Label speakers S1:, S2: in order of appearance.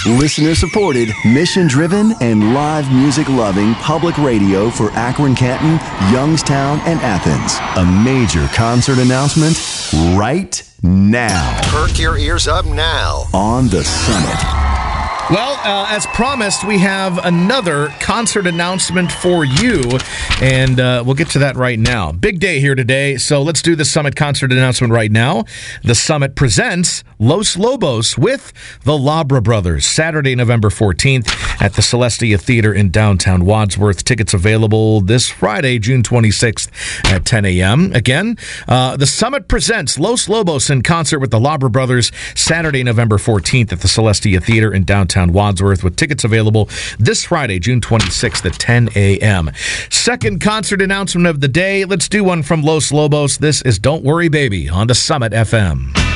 S1: Listener supported, mission driven, and live music loving public radio for Akron, Canton, Youngstown, and Athens. A major concert announcement right now.
S2: Perk your ears up now.
S1: On the Summit.
S3: Well, as promised, we have another concert announcement for you, and we'll get to that right now. Big day here today, so let's do the Summit concert announcement right now. The Summit presents Los Lobos with the Labra Brothers, Saturday, November 14th at the Celestia Theater in downtown Wadsworth. Tickets available this Friday, June 26th at 10 a.m. Again, the Summit presents Los Lobos in concert with the Labra Brothers, Saturday, November 14th at the Celestia Theater in downtown Wadsworth, with tickets available this Friday, June 26th at 10 a.m. Second concert announcement of the day. Let's do one from Los Lobos. This is Don't Worry Baby on the Summit FM.